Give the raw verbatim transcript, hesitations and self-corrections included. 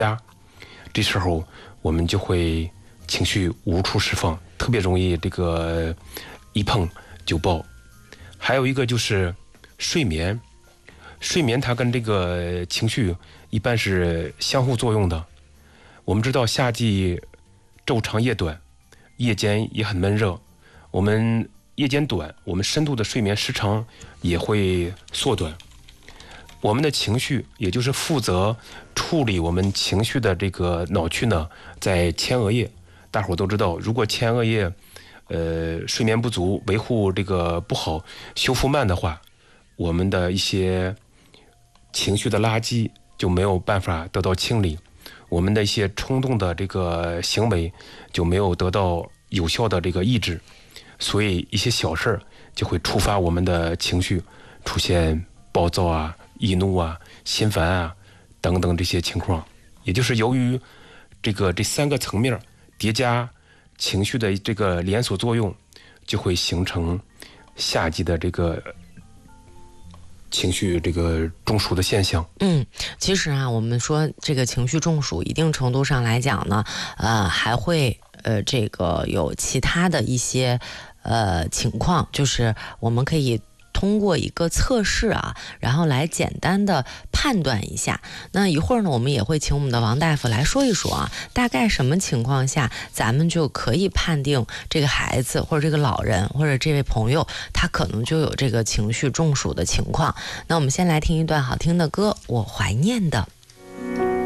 家，这时候我们就会情绪无处释放，特别容易这个一碰就爆。还有一个就是睡眠，睡眠它跟这个情绪一般是相互作用的。我们知道夏季昼长夜短，夜间也很闷热，我们夜间短，我们深度的睡眠时长也会缩短。我们的情绪，也就是负责处理我们情绪的这个脑区呢，在前额叶。大伙都知道，如果前额叶呃睡眠不足，维护这个不好，修复慢的话，我们的一些情绪的垃圾就没有办法得到清理，我们的一些冲动的这个行为就没有得到有效的这个抑制，所以一些小事儿就会触发我们的情绪，出现暴躁啊、易怒啊、心烦啊等等这些情况。也就是由于这个这三个层面叠加情绪的这个连锁作用，就会形成夏季的这个情绪这个中暑的现象。 嗯，其实啊，我们说这个情绪中暑，一定程度上来讲呢，呃，还会呃这个有其他的一些呃情况，就是我们可以通过一个测试啊，然后来简单的判断一下。那一会儿呢，我们也会请我们的王大夫来说一说啊，大概什么情况下咱们就可以判定这个孩子或者这个老人或者这位朋友他可能就有这个情绪中暑的情况。那我们先来听一段好听的歌，我怀念的。